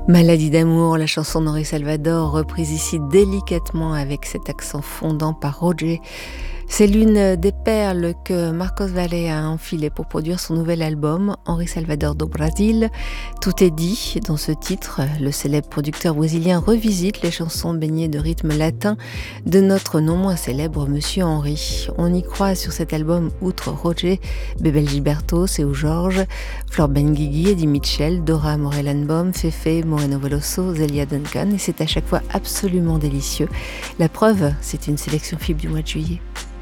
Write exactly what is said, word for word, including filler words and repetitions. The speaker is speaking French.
Maladie d'amour, la chanson d'Henri Salvador, reprise ici délicatement avec cet accent fondant par Roger. C'est l'une des perles que Marcos Valle a enfilées pour produire son nouvel album, Henri Salvador do Brasil. Tout est dit dans ce titre. Le célèbre producteur brésilien revisite les chansons baignées de rythme latin de notre non moins célèbre Monsieur Henri. On y croise sur cet album, outre Roger, Bebel Gilberto, Seu Jorge, Flor Benguigui, Eddie Mitchell, Dora Morelenbaum, Fefe, Moreno Veloso, Zelia Duncan, et c'est à chaque fois absolument délicieux. La preuve, c'est une sélection fibre du mois de juillet.